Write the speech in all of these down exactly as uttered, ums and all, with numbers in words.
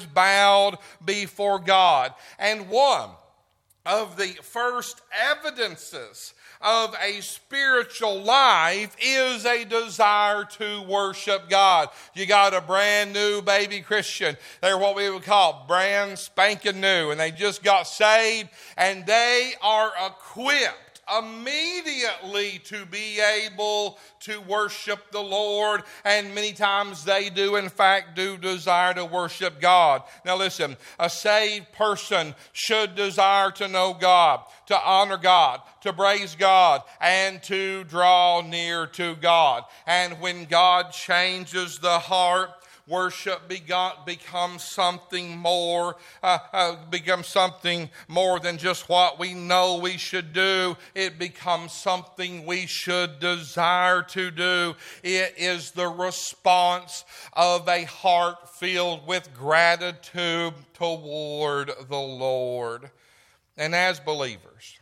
bowed before God. And one of the first evidences of a spiritual life is a desire to worship God. You got a brand new baby Christian. They're what we would call brand spanking new, and they just got saved, and they are equipped immediately to be able to worship the Lord, and many times they do in fact do desire to worship God. Now listen, a saved person should desire to know God, to honor God, to praise God, and to draw near to God. And when God changes the heart, worship becomes something more, uh, uh, becomes something more than just what we know we should do. It becomes something we should desire to do. It is the response of a heart filled with gratitude toward the Lord. And as believers,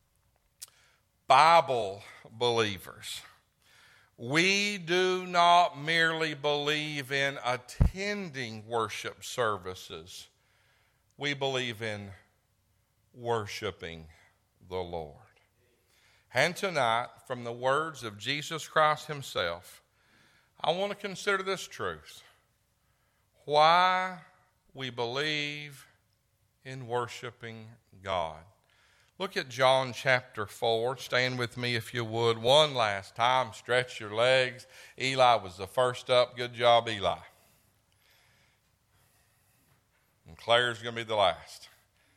Bible believers, we do not merely believe in attending worship services. We believe in worshiping the Lord. And tonight, from the words of Jesus Christ himself, I want to consider this truth: why we believe in worshiping God. Look at John chapter four. Stand with me if you would. One last time. Stretch your legs. Eli was the first up. Good job, Eli. And Claire's going to be the last.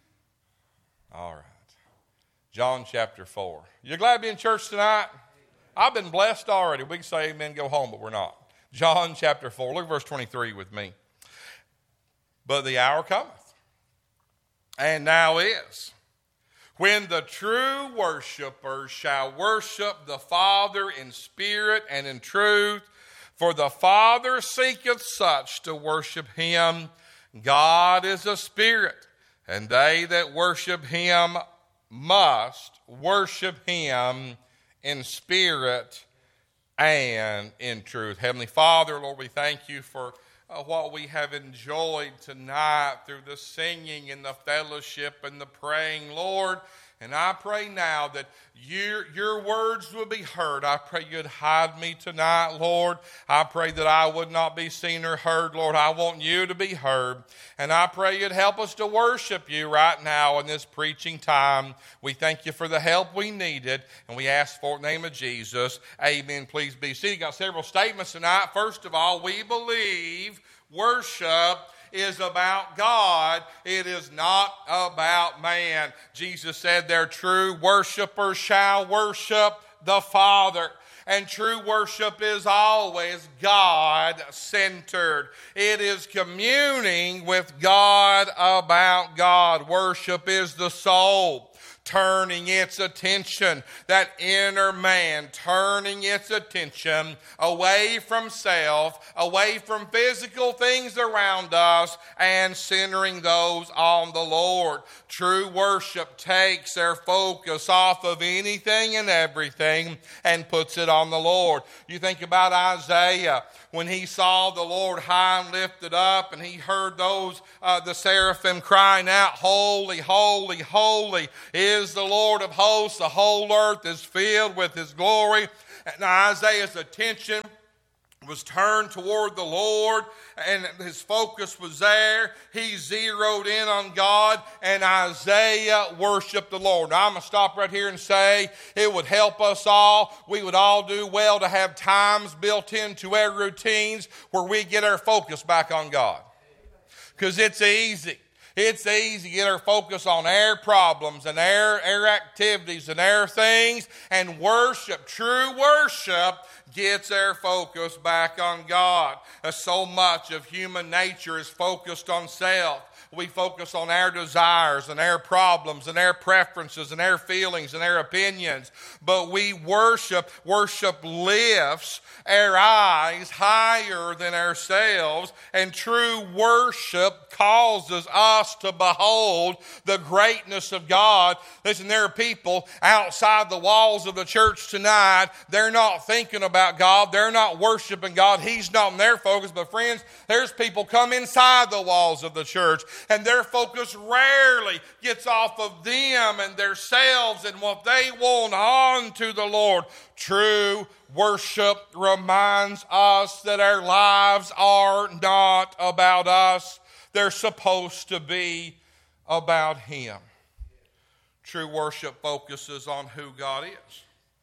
All right. John chapter four. You're glad to be in church tonight? I've been blessed already. We can say amen, go home, but we're not. John chapter four. Look at verse twenty-three with me. But the hour cometh, and now is, when the true worshipers shall worship the Father in spirit and in truth, for the Father seeketh such to worship him. God is a spirit, and they that worship him must worship him in spirit and in truth. Heavenly Father, Lord, we thank you for Uh, what we have enjoyed tonight through the singing and the fellowship and the praying, Lord. And I pray now that your, your words will be heard. I pray you'd hide me tonight, Lord. I pray that I would not be seen or heard, Lord. I want you to be heard. And I pray you'd help us to worship you right now in this preaching time. We thank you for the help we needed, and we ask for it in the name of Jesus. Amen. Please be seated. Got several statements tonight. First of all, we believe worship is about God. It is not about man. Jesus said their true worshipers shall worship the Father. And true worship is always God-centered. It is communing with God about God. Worship is the soul turning its attention, that inner man turning its attention away from self, away from physical things around us, and centering those on the Lord. True worship takes their focus off of anything and everything and puts it on the Lord. You think about Isaiah when he saw the Lord high and lifted up, and he heard those uh, the seraphim crying out, "Holy, holy, holy is the Lord of hosts. The whole earth is filled with his glory." And Isaiah's attention was turned toward the Lord, and his focus was there. He zeroed in on God, and Isaiah worshiped the Lord. Now, I'm going to stop right here and say it would help us all. We would all do well to have times built into our routines where we get our focus back on God. Because it's easy. It's easy to get our focus on our problems and our, our activities and our things, and worship, true worship, gets our focus back on God. Uh, so much of human nature is focused on self. We focus on our desires and our problems and our preferences and our feelings and our opinions. But we worship. Worship lifts our eyes higher than ourselves. And true worship causes us us to behold the greatness of God. Listen, there are people outside the walls of the church tonight. They're not thinking about God. They're not worshiping God. He's not in their focus. But friends, there's people come inside the walls of the church, and their focus rarely gets off of them and themselves and what they want on to the Lord. True worship reminds us that our lives are not about us. They're supposed to be about Him. True worship focuses on who God is.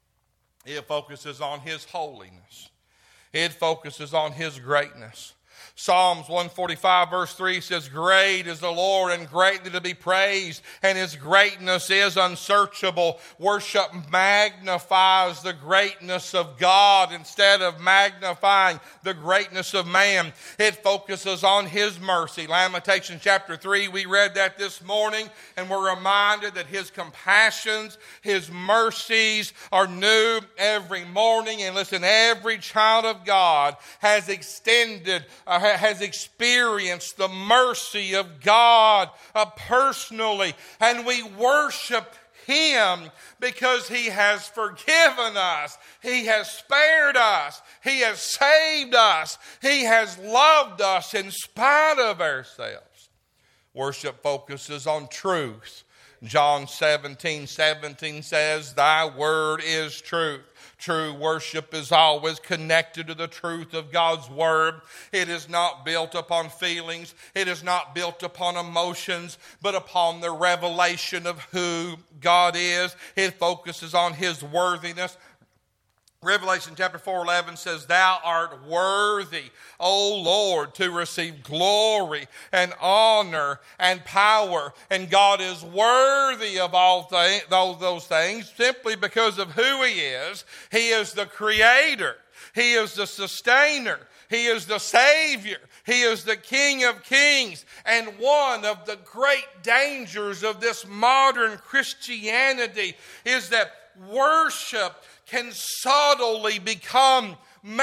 It focuses on His holiness. It focuses on His greatness. Psalms one forty-five verse three says, "Great is the Lord and greatly to be praised, and His greatness is unsearchable." Worship magnifies the greatness of God instead of magnifying the greatness of man. It focuses on His mercy. Lamentations chapter three, we read that this morning, and we're reminded that His compassions, His mercies are new every morning. And listen, every child of God has extended uh, has experienced the mercy of God uh, personally, and we worship Him because He has forgiven us. He has spared us. He has saved us. He has loved us in spite of ourselves. Worship focuses on truth. John seventeen seventeen says, "Thy word is truth." True worship is always connected to the truth of God's Word. It is not built upon feelings. It is not built upon emotions, but upon the revelation of who God is. It focuses on His worthiness. Revelation chapter four eleven says, "Thou art worthy, O Lord, to receive glory and honor and power." And God is worthy of all th- those things simply because of who He is. He is the Creator. He is the Sustainer. He is the Savior. He is the King of Kings. And one of the great dangers of this modern Christianity is that worship can subtly become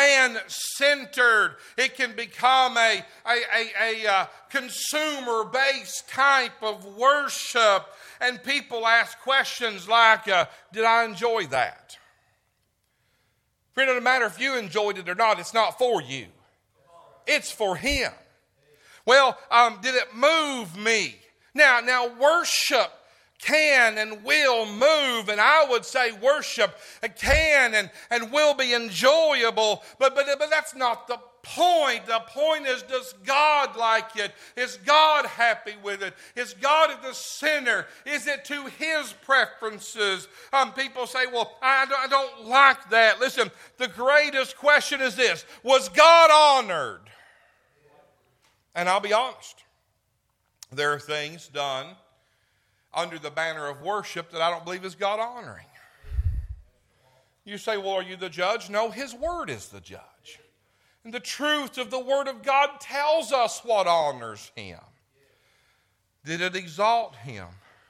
man-centered. It can become a, a, a, a, a consumer-based type of worship. And people ask questions like, uh, did I enjoy that? Friend, it doesn't matter if you enjoyed it or not. It's not for you. It's for Him. Well, um, did it move me? Now, now worship can and will move, and I would say worship can and, and will be enjoyable, but, but, but that's not the point. The point is, does God like it? Is God happy with it? Is God at the center? Is it to His preferences? Um, people say, well, I don't, I don't like that. Listen, the greatest question is this: was God honored? And I'll be honest, there are things done under the banner of worship that I don't believe is God honoring. You say, well, are you the judge? No, His Word is the judge. And the truth of the Word of God tells us what honors Him. Did it exalt Him?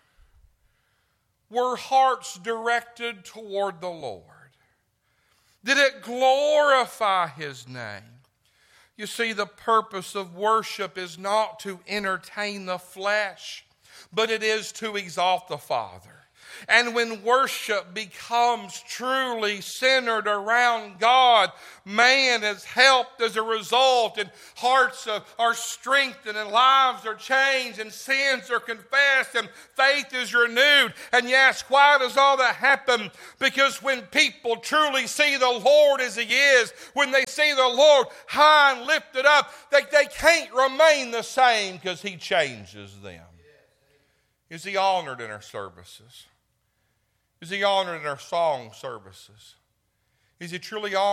Were hearts directed toward the Lord? Did it glorify His name? You see, the purpose of worship is not to entertain the flesh, but it is to exalt the Father. And when worship becomes truly centered around God, man is helped as a result, and hearts are strengthened, and lives are changed, and sins are confessed, and faith is renewed. And you ask, why does all that happen? Because when people truly see the Lord as He is, when they see the Lord high and lifted up, they, they can't remain the same because He changes them. Is He honored in our services? Is He honored in our song services? Is He truly honored